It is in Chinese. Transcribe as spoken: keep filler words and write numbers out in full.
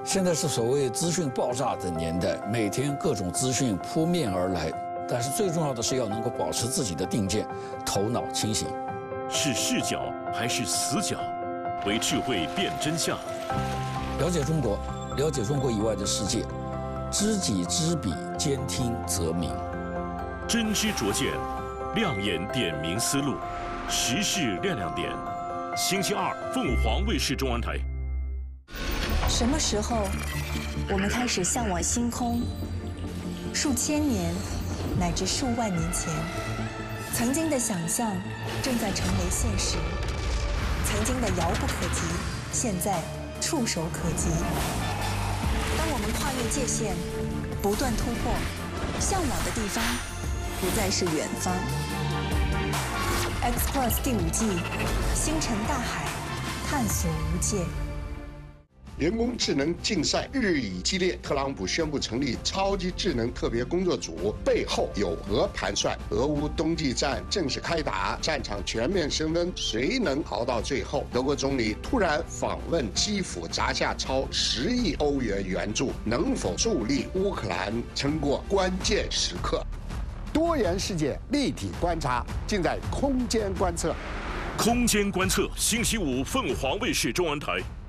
现在是所谓资讯爆炸的年代，每天各种资讯扑面而来，但是最重要的是要能够保持自己的定见，头脑清醒。 是视角还是死角？为智慧辨真相。 了解中国，了解中国以外的世界，知己知彼，兼听则明。 真知灼见，亮眼点明思路，时事亮亮点。星期二，凤凰卫视中文台。 什么时候，我们开始向往星空？数千年，乃至数万年前，曾经的想象正在成为现实，曾经的遥不可及，现在触手可及。当我们跨越界限，不断突破，向往的地方不再是远方。X Plus 第五季，星辰大海，探索无界。 人工智能竞赛日益激烈，特朗普宣布成立超级智能特别工作组，背后有俄盘算。俄乌冬季战正式开打，战场全面升温，谁能熬到最后？德国总理突然访问基辅，砸下超十亿欧元援助，能否助力乌克兰撑过关键时刻？ 多元世界立体观察，尽在空间观测。 空间观测，星期五凤凰卫视中文台。